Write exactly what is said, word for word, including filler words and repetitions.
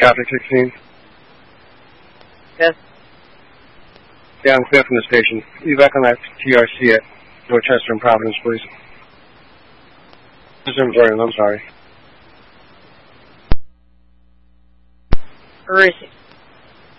Catholic sixteen. Yes. Yeah, I'm clear from the station. You back on that T R C at Dorchester and Providence, please. I'm sorry. Where is it?